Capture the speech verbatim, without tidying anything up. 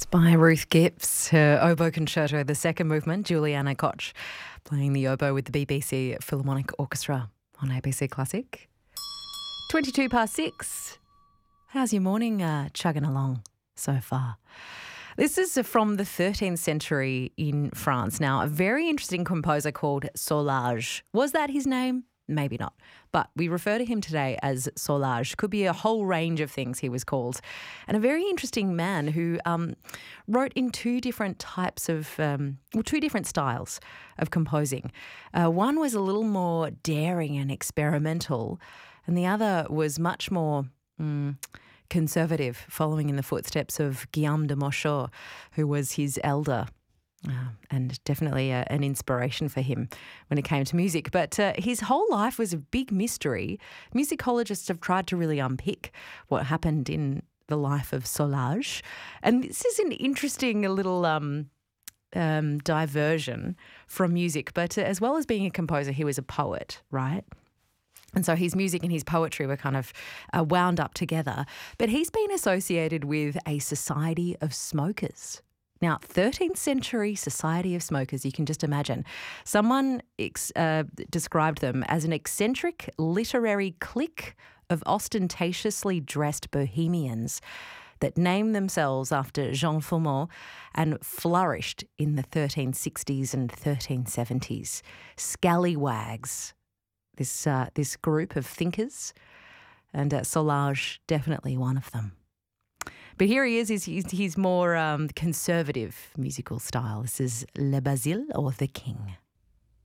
By Ruth Gibbs, her oboe concerto, the second movement, Juliana Koch playing the oboe with the B B C Philharmonic Orchestra on A B C Classic. twenty-two past six. How's your morning uh, chugging along so far? This is from the thirteenth century in France. Now, a very interesting composer called Solage. Was that his name? Maybe not. But we refer to him today as Solage. Could be a whole range of things he was called. And a very interesting man who um, wrote in two different types of, um, well, two different styles of composing. Uh, one was a little more daring and experimental, and the other was much more mm, conservative, following in the footsteps of Guillaume de Montchort, who was his elder. Uh, and definitely uh, an inspiration for him when it came to music. But uh, his whole life was a big mystery. Musicologists have tried to really unpick what happened in the life of Solage. And this is an interesting little um, um, diversion from music. But uh, as well as being a composer, he was a poet, right? And so his music and his poetry were kind of uh, wound up together. But he's been associated with a society of smokers. Now, thirteenth century Society of Smokers, you can just imagine. Someone ex- uh, described them as an eccentric literary clique of ostentatiously dressed bohemians that named themselves after Jean Froment and flourished in the thirteen sixties and thirteen seventies. Scallywags, this, uh, this group of thinkers, and uh, Solage definitely one of them. But here he is, he's, he's, he's more um, conservative musical style. This is Le Basile, or The King.